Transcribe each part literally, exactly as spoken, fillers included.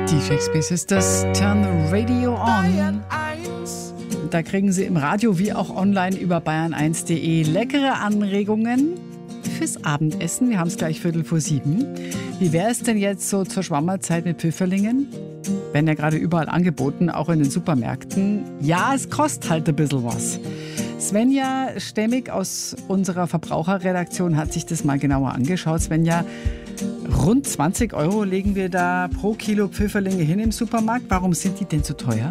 Die Shakespeare Sisters, Turn the Radio On. Da kriegen Sie im Radio wie auch online über bayern eins punkt de leckere Anregungen fürs Abendessen. Wir haben es gleich Viertel vor sieben. Wie wäre es denn jetzt so zur Schwammerzeit mit Pfifferlingen? Werden ja gerade überall angeboten, auch in den Supermärkten. Ja, es kostet halt ein bisschen was. Svenja Stemmig aus unserer Verbraucherredaktion hat sich das mal genauer angeschaut. Svenja, rund zwanzig Euro legen wir da pro Kilo Pfifferlinge hin im Supermarkt. Warum sind die denn so teuer?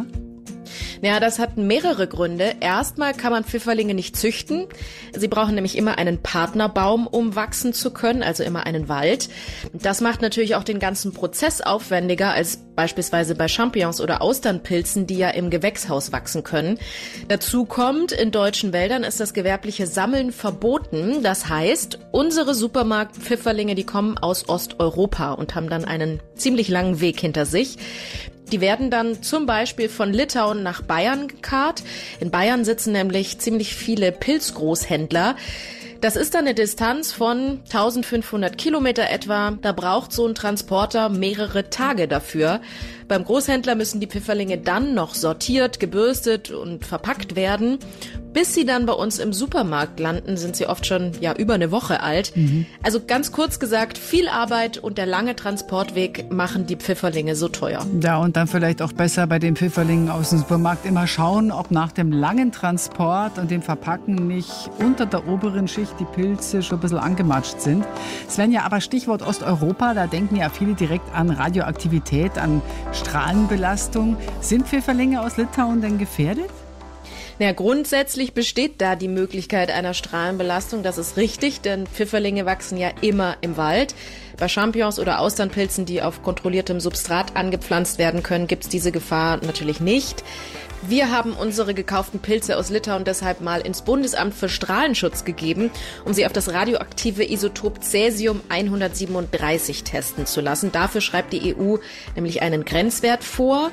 Ja, das hat mehrere Gründe. Erstmal kann man Pfifferlinge nicht züchten. Sie brauchen nämlich immer einen Partnerbaum, um wachsen zu können, also immer einen Wald. Das macht natürlich auch den ganzen Prozess aufwendiger als beispielsweise bei Champignons oder Austernpilzen, die ja im Gewächshaus wachsen können. Dazu kommt, in deutschen Wäldern ist das gewerbliche Sammeln verboten. Das heißt, unsere Supermarkt-Pfifferlinge, die kommen aus Osteuropa und haben dann einen ziemlich langen Weg hinter sich. Die werden dann zum Beispiel von Litauen nach Bayern gekarrt. In Bayern sitzen nämlich ziemlich viele Pilzgroßhändler. Das ist dann eine Distanz von eintausendfünfhundert Kilometer etwa. Da braucht so ein Transporter mehrere Tage dafür. Beim Großhändler müssen die Pfifferlinge dann noch sortiert, gebürstet und verpackt werden. Bis sie dann bei uns im Supermarkt landen, sind sie oft schon ja über eine Woche alt. Mhm. Also ganz kurz gesagt, viel Arbeit und der lange Transportweg machen die Pfifferlinge so teuer. Ja, und dann vielleicht auch besser bei den Pfifferlingen aus dem Supermarkt immer schauen, ob nach dem langen Transport und dem Verpacken nicht unter der oberen Schicht die Pilze schon ein bisschen angematscht sind. Svenja, aber Stichwort Osteuropa, da denken ja viele direkt an Radioaktivität, an Strahlenbelastung. Sind Pfifferlinge aus Litauen denn gefährdet? Naja, grundsätzlich besteht da die Möglichkeit einer Strahlenbelastung. Das ist richtig, denn Pfifferlinge wachsen ja immer im Wald. Bei Champignons oder Austernpilzen, die auf kontrolliertem Substrat angepflanzt werden können, gibt es diese Gefahr natürlich nicht. Wir haben unsere gekauften Pilze aus Litauen deshalb mal ins Bundesamt für Strahlenschutz gegeben, um sie auf das radioaktive Isotop Cäsium hundertsiebenunddreißig testen zu lassen. Dafür schreibt die E U nämlich einen Grenzwert vor.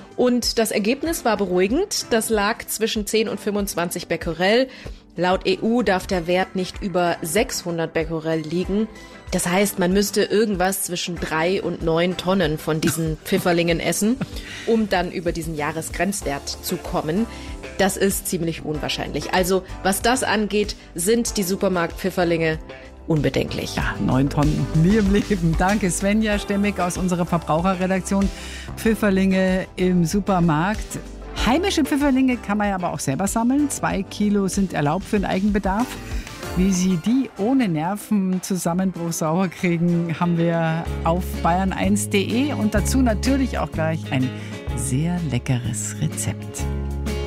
Und das Ergebnis war beruhigend. Das lag zwischen zehn und fünfundzwanzig Becquerel. Laut E U darf der Wert nicht über sechshundert Becquerel liegen. Das heißt, man müsste irgendwas zwischen drei und neun Tonnen von diesen Pfifferlingen essen, um dann über diesen Jahresgrenzwert zu kommen. Das ist ziemlich unwahrscheinlich. Also, was das angeht, sind die Supermarkt-Pfifferlinge unbedenklich. Ja, neun Tonnen, nie im Leben. Danke, Svenja Stemmig aus unserer Verbraucherredaktion. Pfifferlinge im Supermarkt. Heimische Pfifferlinge kann man ja aber auch selber sammeln. Zwei Kilo sind erlaubt für den Eigenbedarf. Wie Sie die ohne Nervenzusammenbruch sauber kriegen, haben wir auf bayern eins punkt de und dazu natürlich auch gleich ein sehr leckeres Rezept.